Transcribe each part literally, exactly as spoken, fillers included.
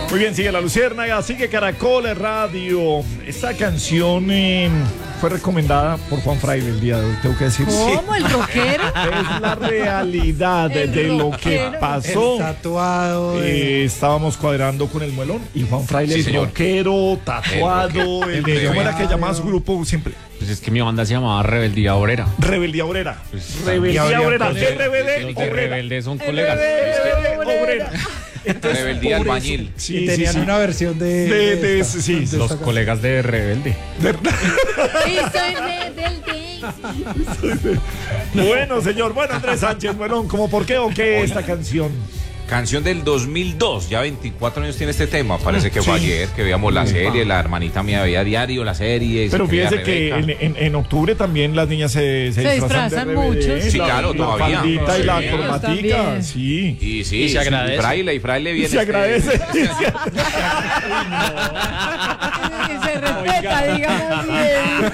Muy bien, sigue La Luciérnaga, sigue Caracol Radio. Esta canción eh, fue recomendada por Juan Fraile el día de hoy, tengo que decir. ¿Cómo? ¿El rockero? Es la realidad de, de lo que pasó. El tatuado. Eh, estábamos cuadrando con el muelón y Juan Fraile, Sí, el señor. rockero, tatuado, el, El de, ¿cómo era rockero. que llamaba su grupo siempre? Pues es que mi banda se llamaba Rebeldía Obrera. Rebeldía Obrera. Pues, Rebeldía habría Obrera. cosas. ¿Qué rebelde? Los de Obrera. Rebelde son colegas. Obrera. Entonces, Rebeldía por eso- albañil. Sí, Y sí, tenían sí. una versión de. De- de- esta, sí, de Los esta colegas de Rebelde. Y soy rebelde. Bueno, señor. Bueno, Andrés Sánchez, Muelón, ¿cómo por qué o qué esta canción? Canción del dos mil dos, ya veinticuatro años tiene este tema. Parece que fue Sí. ayer que veíamos la serie. La hermanita mía veía diario la serie. Pero se creía fíjese que en, Rebeca. en, en octubre también las niñas se, se, Se disfrazan, disfrazan de rebelde, mucho, ¿eh? sí. La- claro, la todavía. faldita y la Sí. corbatica, También. sí. Y sí, Y se sí, agradece. Y fraile, y fraile viene. Se este- agradece. Que se respeta, digamos bien.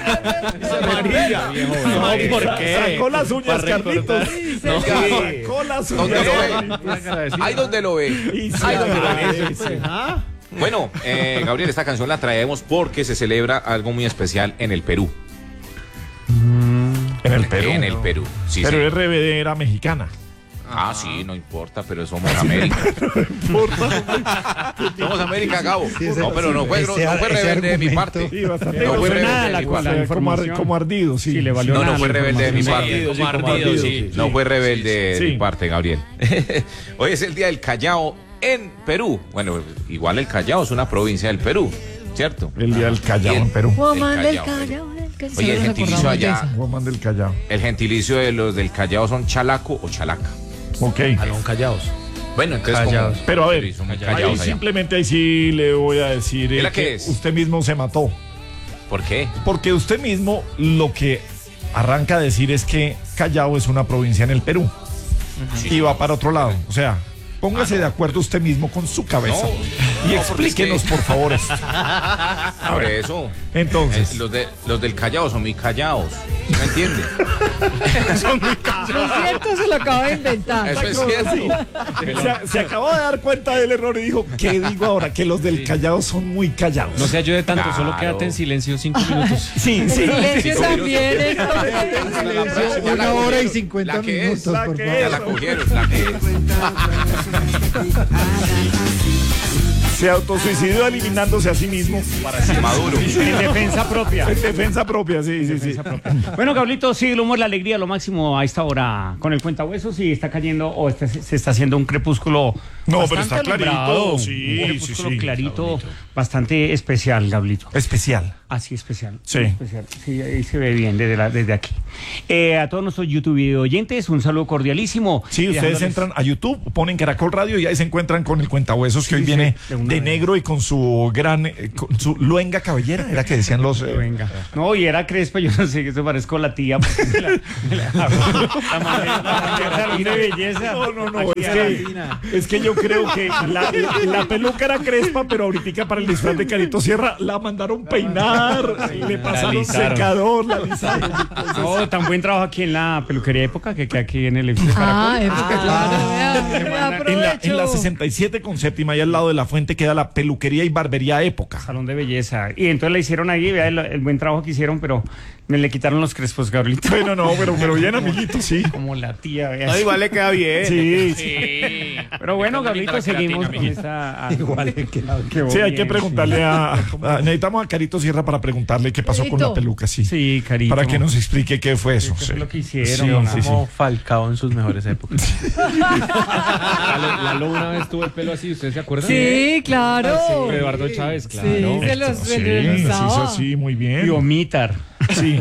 No, ¿por qué? Sacó las uñas, Carlitos. No. Sacó las ¿Dónde uñas. lo ve? Ahí donde lo ve. Y se Ahí donde lo ve. agradece. Bueno, eh, Gabriel, esta canción la traemos porque se celebra algo muy especial en el Perú. En el Perú. En el Perú. Sí, Pero sí. es rebelde, era mexicana. Ah, sí, no importa, pero somos América. Somos América, Gabo. Sí, ese- No, pero no fue, no ese- fue ese rebelde de mi argumento. parte. Sí, bastante. No fue grosera. rebelde de la- mi la Como, parte. ar- información. como ardido, sí. Sí, le valió No, no nada fue la rebelde de mi información. parte. Sí, como ardido, sí. No fue rebelde de Sí. mi parte, Gabriel. Hoy es el día del Callao en Perú. Bueno, igual el Callao es una provincia del Perú, ¿cierto? El día del Callao Y el- en Perú. Woman del Callao. Callao, del Callao. Oye, el Solo nos gentilicio acordamos de allá, esa. Woman del Callao. el gentilicio de los del Callao son chalaco o chalaca. Ok. Alón Callaos. Bueno, entonces Callaos. como- Pero a ver, Sí, son muy ahí callados allá. simplemente ahí sí le voy a decir eh, ¿Y la que qué es? usted mismo se mató. ¿Por qué? Porque usted mismo lo que arranca a decir es que Callao es una provincia en el Perú. Y va para otro lado. O sea, póngase de acuerdo usted mismo con su cabeza. No, y no, porque explíquenos, es que- por favor, esto. Por eso. Entonces, Eh, los, de, los del Callao son muy callados. ¿Sí me entiende? Lo cierto se lo acabo de inventar. Eso es cierto. se, se acabó de dar cuenta del error y dijo, ¿qué digo ahora? Que los del Callao son muy callados. No se ayude tanto, Claro. solo quédate en silencio cinco minutos. Sí, sí. Silencio también. La próxima Una la hora y cogieron. cincuenta La que es, minutos, la por que favor. Ya la cogieron, la que es. Se autosuicidó eliminándose a sí mismo. Maduro. En defensa propia. En defensa propia, sí, sí, sí. Bueno, Gablito, sí, el humor, la alegría, lo máximo a esta hora con el cuentahuesos, sí está cayendo o está- se está haciendo un crepúsculo. No, pero bastante está clarito, alumbrado, sí, un sí, crepúsculo sí. clarito, bastante especial, Gablito. Especial. Así especial. Sí. muy especial. Sí, ahí se ve bien desde, la- desde aquí. Eh, a todos nuestros YouTube video oyentes, un saludo cordialísimo. Sí, Y ustedes dejándoles- entran a YouTube, ponen Caracol Radio y ahí se encuentran con el cuentahuesos que Sí, hoy sí, viene de una de vez. negro y con su gran, eh, con su luenga cabellera, era que decían los... eh, Venga. No, y era Crespa, yo no sé, que eso parezco la tía. porque me la, me la, la mandé- la mandé al salón de belleza. No, no, no, Aquí es a que, la- es que yo creo que la, la peluca era crespa, pero ahorita para el disfraz de Carito Sierra la mandaron peinar, le pasaron alisaron. secador, la alisaron. No, tan buen trabajo aquí en la peluquería época que, que aquí en el edificio de Ah, Caracol. época, claro. vea, vea, En la, aprovecho. en la sesenta y siete con séptima y al lado de la fuente queda la peluquería y barbería época. Salón de belleza. Y entonces la hicieron ahí, vea el, el buen trabajo que hicieron, pero me le quitaron los crespos, Gabrielito. Bueno, no, pero, pero bien, amiguito, sí. Como la tía, vea. No, igual le queda bien. Sí, sí. Sí. Pero bueno, Gabrielito, seguimos con esta... Igual que la- Qué Sí, hay bien, que preguntarle sí. a, a- necesitamos a Carito Sierra para preguntarle qué pasó con Carito. la peluca, sí. Sí, Carito. Para que nos explique qué fue eso. ¿Qué sí. fue lo que hicieron? Sí, sí, sí. Como Falcao en sus mejores épocas. Lalo, Lalo una vez tuvo el pelo así, ¿ustedes se acuerdan? Sí, claro. Eduardo Chávez, claro. Sí, se los Sí, se se los hizo usaba. así, muy Y bien. vomitar. Sí.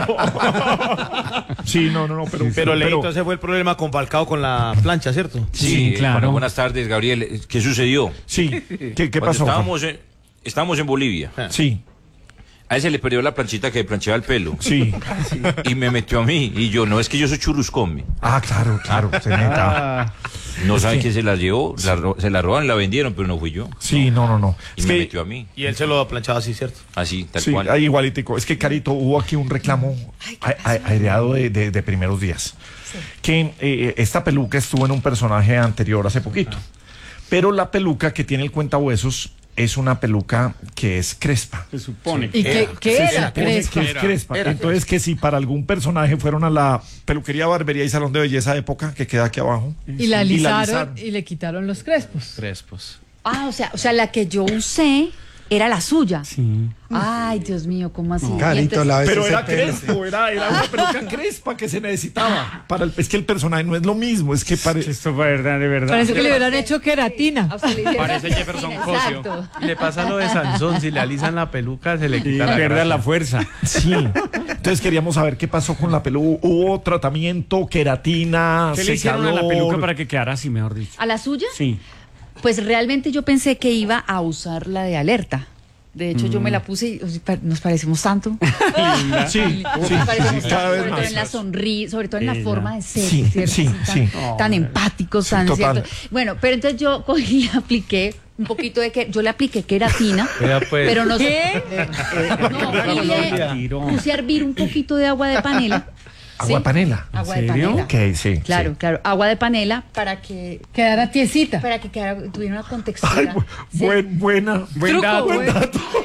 Sí, no, no, no, pero... Pero Leito, ese fue el problema con Falcao con la plancha, ¿cierto? Sí, claro. Bueno, buenas tardes, Gabriel. ¿Qué sucedió? Sí, ¿qué, qué Cuando pasó? Estábamos en, estábamos en Bolivia. Sí, A ese le perdió la planchita que planchaba el pelo. sí. Y me metió a mí. Y yo, no, es que yo soy churruscome. Ah, claro, claro, se neta. Ah, No saben quién se la llevó. La ro- se la robaron, la vendieron, pero no fui yo. Sí, no, no, no. Y Es me que, metió a mí. Y él se lo planchaba así, ¿cierto? Así, tal sí, cual. ahí igualitico. Es que, Carito, hubo aquí un reclamo a- a- aireado de, de- de primeros días. Que eh, esta peluca estuvo en un personaje anterior hace poquito. Pero la peluca que tiene el cuentahuesos es una peluca que es crespa. Se supone ¿Y qué, qué Se era? supone Crespa. que es crespa. Entonces, que si para algún personaje fueron a la peluquería, barbería y salón de belleza de época, que queda aquí abajo, Y la Y la alisaron alisaron. y le quitaron los crespos. Crespos. Ah, o sea, o sea, la que yo usé era la suya. Sí. Ay, Dios mío, ¿cómo así? Y Carito, entonces- la vez pero ese era pelo. crespo, era, era una peluca crespa que se necesitaba. Para el, es que el personaje no es lo mismo, es que parece. Esto fue verdad, de verdad. Parece que le hubieran hecho queratina. A usted le hicieron Parece la Jefferson queratina, Cosio. exacto. Y le pasa lo de Sansón, si le alisan la peluca se le Y quita la pierda gracia. la fuerza. Sí. Entonces queríamos saber qué pasó con la peluca. ¿Hubo tratamiento, queratina, ¿Qué le hicieron a la secador? peluca para que quedara así, mejor dicho? ¿A la suya? Sí. Pues realmente yo pensé que iba a usar la de alerta. De hecho, yo me la puse y o sea, pa- nos parecemos tanto. Sí, sí, Nos sí, parecemos sí, tanto, cada vez sobre todo más. en la sonrisa, sobre todo en la Ella. forma de ser, Sí, ¿cierto? sí, Así sí. Tan, tan empáticos, Sí, tan total. cierto. Bueno, pero entonces yo cogí y apliqué un poquito de que yo le apliqué queratina, Vea, pues. pero no ¿Qué? no, y le Tiro. puse a hervir un poquito de agua de panela. Agua de panela. Agua de serio? panela. Ok, sí. Claro, sí. claro, agua de panela para que Quedara tiesita. para que quedara, tuviera una contextura. Ay, bu- Sí. buen, buena. Buen Truco, dato. buen-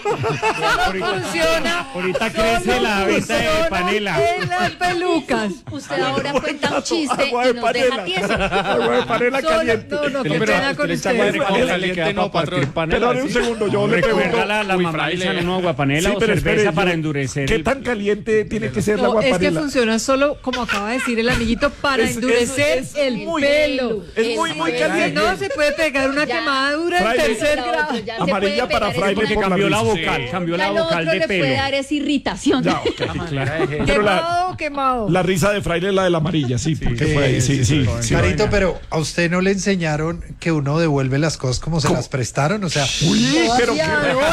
No funciona. Ahorita crece la venta de panela. En las pelucas. Usted ahora cuenta un chiste Agua y de nos deja panela. tiesos. Agua de panela Solo- caliente. no, no, qué Pero- pena con pero esta agua de ustedes. coca Caliente le queda no, para partir patrón. panela. Pero un segundo, yo le Recuerda pregunto. la, la Uy, mamá le fraile. echan un agua panela Sí, o pero cerveza espere, para yo- endurecer. ¿Qué el- tan caliente tiene que ser el No, agua es que panela? funciona solo, como acaba de decir el amiguito, para Es- es- endurecer es el muy- pelo. es muy, muy pelo. caliente. No se puede pegar una Ya. quemadura en Fraile. tercer La grado. otra ya se Amarilla puede para pegar fraile en Porque por una- la cambió la risa. vocal, cambió Ya la lo vocal otro de le puede pelo. dar es irritación. Ya, ok. Pero la, Quemado, quemado. la risa de fraile es la de la amarilla, sí, porque fue ahí, sí, sí. sí. Carito, pero a usted no le enseñaron que uno devuelve las cosas como se las prestaron, o sea, Uy, pero qué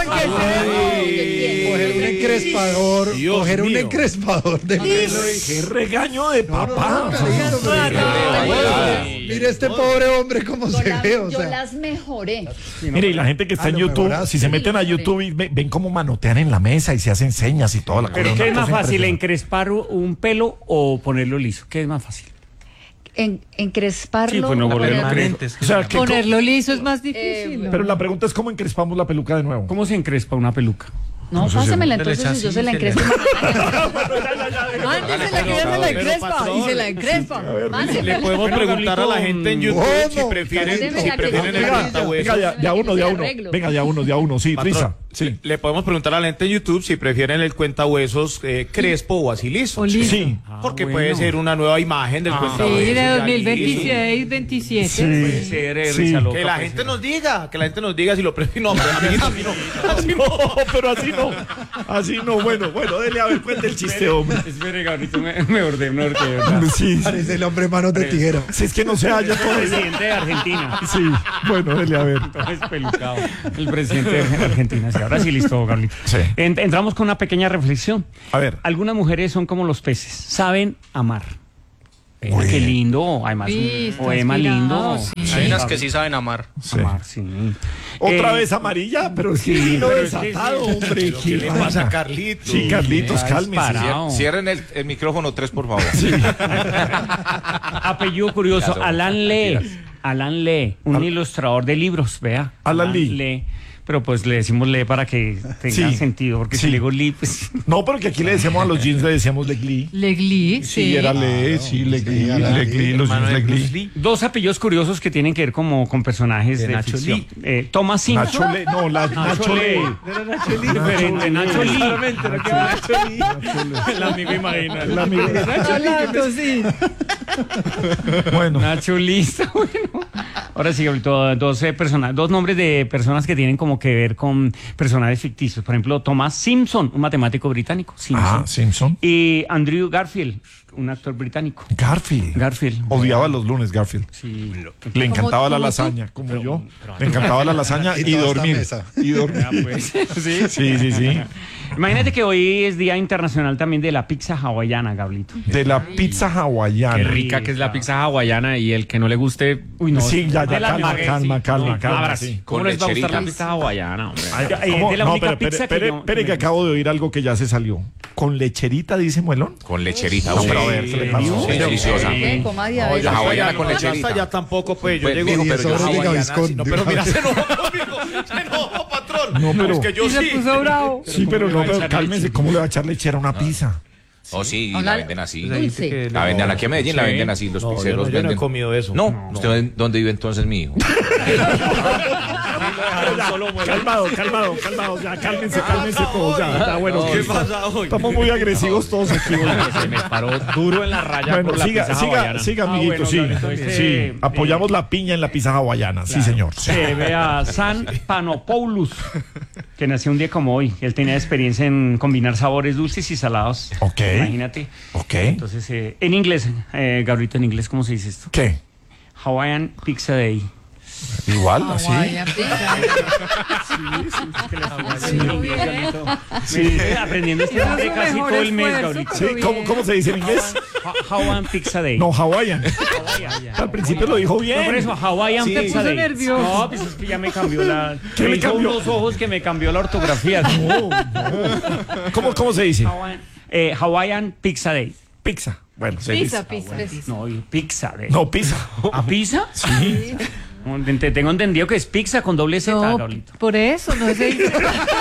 coger un encrespador, Dios coger un mío. encrespador de pelo y qué regaño de papá. Carito, pero- Ay, Mire este pobre hombre cómo Yo, se la- ve, o yo sea. las mejoré. Mire, y la gente que está Ah, en lo YouTube, mejoraste. si se Sí, meten lo a mejoré. YouTube y ve- ven cómo manotean en la mesa y se hacen señas y toda la Pero cosa, ¿qué una es más cosa fácil, impresionante. encrespar un pelo o ponerlo liso? ¿Qué es más fácil? En, encresparlo. Sí, pues no volverlo ponerlo- Permanentes. O sea, que co- Ponerlo liso es más difícil. ¿no? pero la pregunta es cómo encrespamos la peluca de nuevo. ¿Cómo se encrespa una peluca? No, sé si- pásemela Le entonces echa y yo así, se la se le- encrespo. Mándesela que ella se la encrespa y se la encrespa. Le podemos Bueno, preguntar a la Carlito, gente en YouTube si ¿cómo? prefieren, Carlito, si prefieren el Venga, cuentahuesos. Venga, ya, de a uno, de a uno. Arreglo. Venga, de a uno, de a uno. Sí, Patrón, Trisa. Sí. Le podemos preguntar a la gente en YouTube si prefieren el cuentahuesos eh, crespo o así liso. O liso. Sí. Porque Ah, puede bueno. ser una nueva imagen del Ah, cuentahuesos. Sí, de ya dos mil liso. veintiséis, veintisiete. Puede ser, eh, Sí. risa loca, Que la puede gente ser. nos diga, que la gente nos diga si lo prefieren. No, hombre, amiguito, así no. Así no. No, pero así no. Así no. Bueno, bueno, dele a ver, cuente el chiste, hombre. Espere, Gabrielito, me, me ordé, me ordé. de verdad. Sí. Parece el hombre manos de tijera. Si es que no se halla todo eso. Presidente de Argentina. Sí, bueno, dele a ver. Todo espelucado. El presidente de Argentina. Sí, ahora sí, listo, Gabrielito. Sí. En- entramos con una pequeña reflexión. A ver. Algunas mujeres son como los peces, saben amar. Vea, Uy. qué lindo, además Sí, un está poema inspirado, lindo. sí. Hay unas que sí saben amar. Sí. Amar, sí. Otra Eh, vez amarilla, pero es que sí, no pero es que desatado, sí. hombre. ¿Qué le pasa a vaina. Carlitos? Sí, Carlitos, Está cálmese. disparado. Cierren el, el micrófono tres, por favor. Apellido curioso, Claro, Alan Lee. tranquilas. Alan Lee, un Al- ilustrador de libros, vea. Alan Lee. Pero pues le decimos Lee para que tenga Sí, sentido, porque sí. si le digo Lee, pues... No, porque aquí le decíamos a los jeans, le decíamos Legli. Legli, sí. Sí, era Le, sí, Legli, sí, Alan Legli, Lee, los jeans Hermano de Bruce Legli. Lee. Dos apellidos curiosos que tienen que ver como con personajes de, De Nacho ficción. Lee. Eh, Thomas Simpson. Nacho Le, no, la, Nacho Le. Diferente, Nacho Lee. Nacho El amigo imaginario. El amigo. Hablando, sí. Bueno, Nacho Lee, está bueno. Ahora sí, Gabrielito, dos, eh, persona- dos nombres de personas que tienen como que ver con personajes ficticios. Por ejemplo, Thomas Simpson, un matemático británico. Simpson. ah, Simpson. Y Andrew Garfield, un actor británico. Garfield. Garfield. Odiaba los lunes, Garfield. Sí. Le encantaba la como tú. lasaña, como yo. Le encantaba la lasaña Y y toda esta dormir. mesa. Y dormir. Pues, sí. Sí, sí, sí. Imagínate que hoy es Día Internacional también de la pizza hawaiana, Gabrielito. De la pizza hawaiana. Qué rica que es la pizza hawaiana y el que no le guste. Uy, no. Sí, ya, de ya, la calma, maguey, calma, sí. calma, No, calma. ahora sí. sí. ¿Cómo ¿Cómo les va a gustar la lecheritas? pizza Pizza hawaiana, hombre. Ay, ¿Cómo? es de la No, única pero, pizza espere, que espere, yo- espere que acabo de oír algo que ya se salió. Con lecherita, dice Muelón. Con lecherita. No, sí. pero a ver, ¿qué le pasó? Sí, deliciosa. ¿Qué? Coma diabetes. La hawaiana ya con no, lecherita. hasta ya tampoco, pues, yo Pues, llego... digo, Y pero eso yo ahora soy diga hawaiana, Visconti. sí, no, pero mira, se enojó conmigo, se enojó, patrón. No, pero- Es que yo Y se sí. puso bravo. Sí, pero no, pero echar cálmese, leche? ¿cómo le va a echar lechera a una pizza? Oh, sí, Hola. la venden así. Dulce. La venden aquí en Medellín, la Sí. venden así, los No, yo pizzeros no, yo no he venden. comido eso. No, ¿usted dónde vive entonces mi hijo? Calmado, calmado, calmado, ya, cálmense, cálmense todos, ya, ya, bueno, ¿Qué sí, pasa hoy? estamos muy agresivos todos aquí. Se me paró duro en la raya Bueno, por la siga, pizza siga, hawaiana. siga, Ah, amiguito, bueno, sí, Gabriel, entonces, sí, eh, apoyamos la piña en la pizza hawaiana, sí, señor. Sí. Se ve a San Panopoulos, que nació un día como hoy. Él tenía experiencia en combinar sabores dulces y salados. Ok. Imagínate. Ok. Entonces, eh, en inglés, eh, Gabrielito, en inglés, ¿cómo se dice esto? ¿Qué? Hawaiian Pizza Day. Igual, así. Hawaiian pizza. Sí. Aprendiendo este Eso es nombre su casi mejor todo el mes, esfuerzo, Gabrielito. Sí, ¿cómo, cómo se dice en inglés? Ha- Hawaiian Pizza Day. No, Hawaiian. Hawaiian. Al principio lo dijo No, por bien. eso, Hawaiian Sí. Pizza Se puso Day. nervioso. No, pues es que ya me cambió la... ¿Qué me le hizo cambió? unos ojos que me cambió la ortografía. No, no. ¿Cómo, ¿Cómo se dice? Hawaiian, eh, Hawaiian Pizza Day. Pizza. Bueno, se Pizza, dice. pizza. No, y Pizza Day. No, pizza. ¿A pizza? Sí. Te- Tengo entendido que es pizza con doble Z, No, Gabrielito. por eso, no se dice.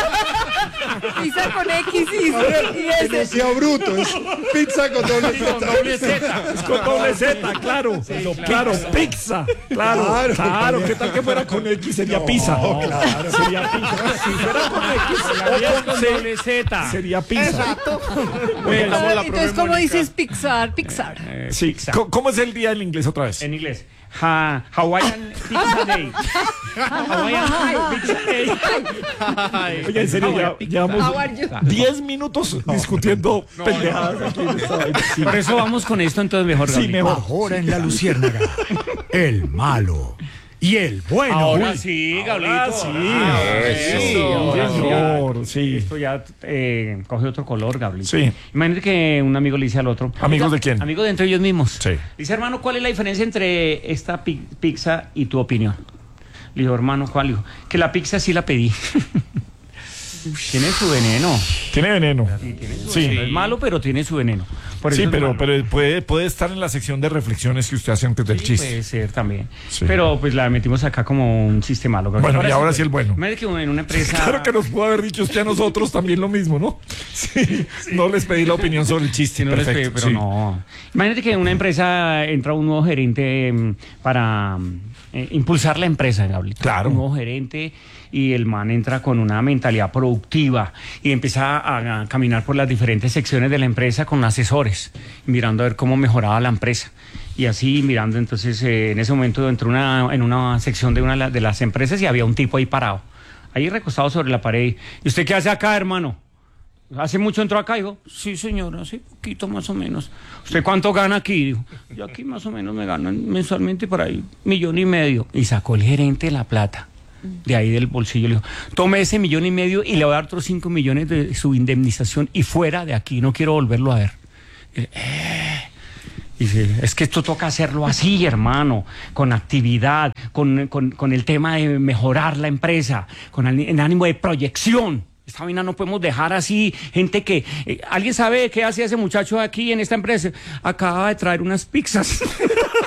Pizza con X y, y Que no ese. sea bruto, es pizza con doble Z. Doble Z. Es con doble Z, claro. Claro, pizza. Claro, Claro. claro. ¿Qué tal que fuera con X? Sería pizza. Claro, sería pizza. Si fuera con X Es o con con C, doble Z. sería pizza. Entonces, ¿cómo dices Pixar? Pixar. Eh, Sí. pizza. ¿Cómo- ¿Cómo es el día en inglés otra vez? En inglés. Ha- Hawaiian Pizza Day. Hawaiian Pizza Day. Oye, en serio, ya, How llevamos are you? diez minutos discutiendo pendejadas aquí en esta vaina. Sí. Por eso vamos con esto entonces mejor, Sí, Gabrielito. mejor. Ahora en la Luciérnaga, el malo y el bueno. Ahora Uy, sí, Ahora Gabrielito. sí. Ah, Eso. eso. Ahora sí, Señor, ya- sí. Esto ya eh, coge otro color, Gabrielito. Sí. Imagínate que un amigo le dice al otro. ¿Amigos de quién? Amigos de entre ellos mismos. Sí. Dice, hermano, ¿cuál es la diferencia entre esta pi- pizza y tu opinión? Le dijo, hermano, ¿cuál? Le dijo, que la pizza sí la pedí. Tiene su veneno. Tiene veneno. Sí. Sí. No es malo, pero tiene su veneno. Por eso Sí, es pero, malo. pero puede, puede estar en la sección de reflexiones que usted hace antes del Sí, chiste. puede ser también. Sí. Pero pues la metimos acá como un chiste malo. Bueno, y ahora sí el bueno. Imagínate que en una empresa... Claro que nos pudo haber dicho usted a nosotros también lo mismo, ¿no? Sí. No les pedí la opinión sobre el chiste. Sí, no les Perfecto, pedí, pero sí. no. Imagínate que en una empresa entra un nuevo gerente mm, para mm, eh, impulsar la empresa, Gabriel. Claro. Un nuevo gerente y el man entra con una mentalidad productiva y empieza a, a caminar por las diferentes secciones de la empresa con asesores, mirando a ver cómo mejoraba la empresa. Y así mirando, entonces eh, en ese momento entró una, en una sección de una de la- de las empresas y había un tipo ahí parado, ahí recostado sobre la pared. ¿Y usted qué hace acá, hermano? ¿Hace mucho entró acá? Dijo, sí, señor, hace poquito más o menos. ¿Usted cuánto gana aquí? Dijo, yo aquí más o menos me ganan mensualmente por ahí millón y medio. Y sacó el gerente la plata de ahí del bolsillo. Le dijo, tome ese millón y medio y le voy a dar otros cinco millones de su indemnización y fuera de aquí, no quiero volverlo a ver. Y, eh, Dice, es que esto toca hacerlo así, hermano, con actividad, con, con, con el tema de mejorar la empresa, con el, el ánimo de proyección. Esta vaina no podemos dejar así, gente que... eh, ¿alguien sabe qué hace ese muchacho aquí en esta empresa? Acaba de traer unas pizzas.